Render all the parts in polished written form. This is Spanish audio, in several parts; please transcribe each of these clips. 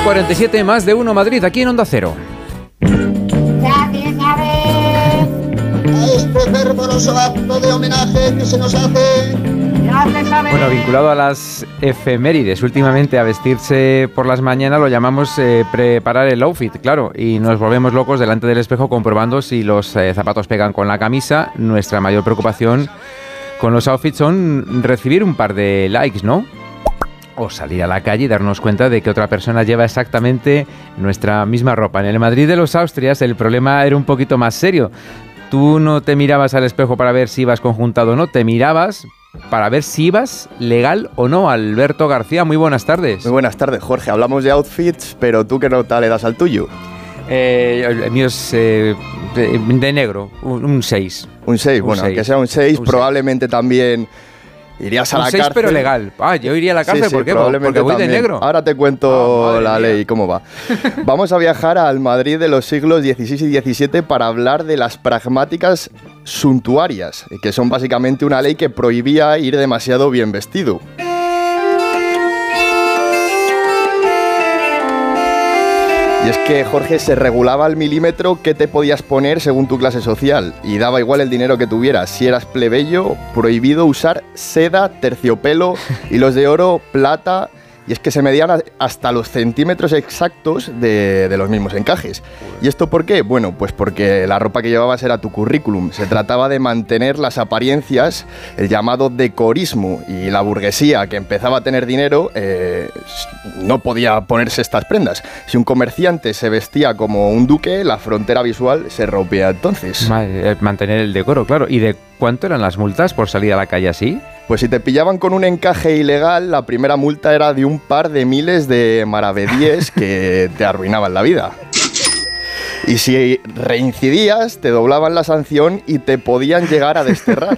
6:47, más de uno Madrid, aquí en Onda Cero. Este fervoroso acto de homenaje que se nos hace. Bueno, vinculado a las efemérides, últimamente a vestirse por las mañanas lo llamamos preparar el outfit, claro, y nos volvemos locos delante del espejo comprobando si los zapatos pegan con la camisa. Nuestra mayor preocupación con los outfits son recibir un par de likes, ¿no? O salir a la calle y darnos cuenta de que otra persona lleva exactamente nuestra misma ropa. En el Madrid de los Austrias el problema era un poquito más serio. Tú no te mirabas al espejo para ver si ibas conjuntado o no, te mirabas para ver si ibas legal o no. Alberto García, muy buenas tardes. Muy buenas tardes, Jorge. Hablamos de outfits, pero ¿tú qué nota le das al tuyo? El mío es de negro, un 6. Un 6, bueno, 6. Aunque sea un 6, probablemente también irías a la cárcel. Un 6 pero legal. Yo iría a la cárcel, sí, ¿por qué? Porque voy también. De negro. Ahora te cuento la ley, cómo va. Vamos a viajar al Madrid de los siglos XVI y XVII para hablar de las pragmáticas suntuarias, que son básicamente una ley que prohibía ir demasiado bien vestido. Y es que, Jorge, se regulaba al milímetro qué te podías poner según tu clase social, y daba igual el dinero que tuvieras. Si eras plebeyo, prohibido usar seda, terciopelo, hilos de oro, plata. Y es que se medían hasta los centímetros exactos de los mismos encajes. ¿Y esto por qué? Bueno, pues porque la ropa que llevabas era tu currículum. Se trataba de mantener las apariencias, el llamado decorismo, y la burguesía que empezaba a tener dinero no podía ponerse estas prendas. Si un comerciante se vestía como un duque, la frontera visual se rompía entonces. Mantener el decoro, claro. ¿Y de cuánto eran las multas por salir a la calle así? Pues si te pillaban con un encaje ilegal, la primera multa era de un par de miles de maravedíes que te arruinaban la vida. Y si reincidías, te doblaban la sanción y te podían llegar a desterrar.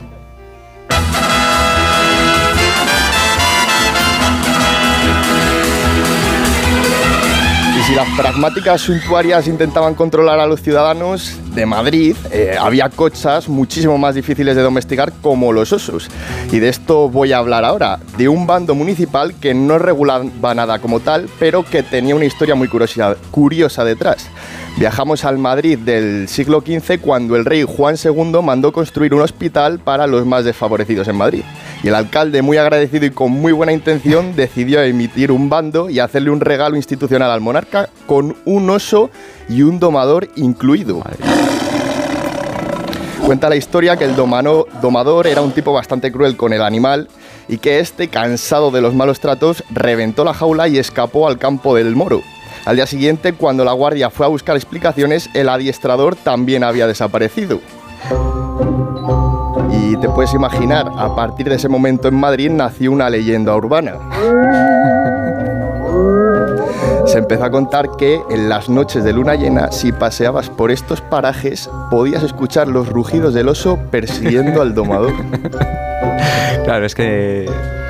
Y si las pragmáticas suntuarias intentaban controlar a los ciudadanos de Madrid, había cochas muchísimo más difíciles de domesticar, como los osos. Y de esto voy a hablar ahora, de un bando municipal que no regulaba nada como tal, pero que tenía una historia muy curiosa detrás. Viajamos al Madrid del siglo XV, cuando el rey Juan II mandó construir un hospital para los más desfavorecidos en Madrid. Y el alcalde, muy agradecido y con muy buena intención, decidió emitir un bando y hacerle un regalo institucional al monarca con un oso y un domador incluido. Cuenta la historia que el domador era un tipo bastante cruel con el animal y que este, cansado de los malos tratos, reventó la jaula y escapó al campo del Moro. Al día siguiente, cuando la guardia fue a buscar explicaciones, el adiestrador también había desaparecido. Y te puedes imaginar, a partir de ese momento en Madrid nació una leyenda urbana. Se empezó a contar que en las noches de luna llena, si paseabas por estos parajes, podías escuchar los rugidos del oso persiguiendo al domador. Claro, es que...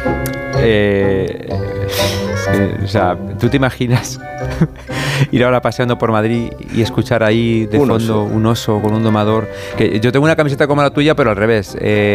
o sea, ¿tú te imaginas ir ahora paseando por Madrid y escuchar ahí de fondo un oso con un domador? Que yo tengo una camiseta como la tuya, pero al revés.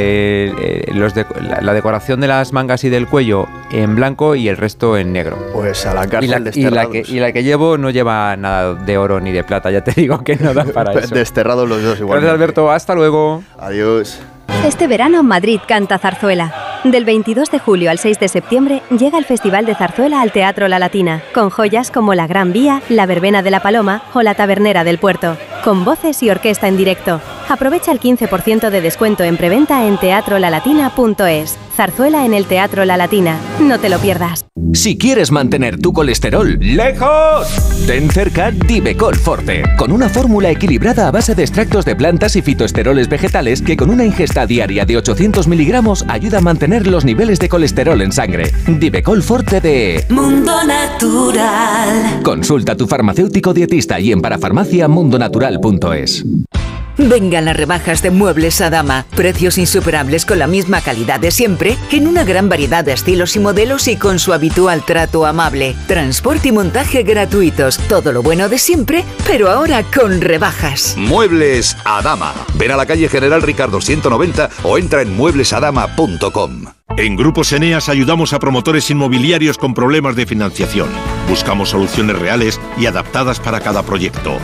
La decoración de las mangas y del cuello en blanco y el resto en negro. Pues a la cárcel desterrados. Y la que llevo no lleva nada de oro ni de plata, ya te digo que no da para eso. Desterrados los dos igual. Gracias, Alberto, hasta luego. Adiós. Este verano Madrid canta zarzuela. Del 22 de julio al 6 de septiembre llega el Festival de Zarzuela al Teatro La Latina, con joyas como La Gran Vía, La Verbena de la Paloma o La Tabernera del Puerto, con voces y orquesta en directo. Aprovecha el 15% de descuento en preventa en teatrolalatina.es. Zarzuela en el Teatro La Latina. No te lo pierdas. Si quieres mantener tu colesterol lejos, ten cerca Divecol Forte, con una fórmula equilibrada a base de extractos de plantas y fitoesteroles vegetales que con una ingesta diaria de 800 miligramos ayuda a mantener los niveles de colesterol en sangre. Divecol Forte de Mundo Natural. Consulta a tu farmacéutico dietista y en parafarmaciamundonatural.es. Vengan las rebajas de Muebles Adama. Precios insuperables con la misma calidad de siempre, en una gran variedad de estilos y modelos y con su habitual trato amable. Transporte y montaje gratuitos. Todo lo bueno de siempre, pero ahora con rebajas. Muebles Adama. Ven a la calle General Ricardo 190 o entra en mueblesadama.com. En Grupos Eneas ayudamos a promotores inmobiliarios con problemas de financiación. Buscamos soluciones reales y adaptadas para cada proyecto.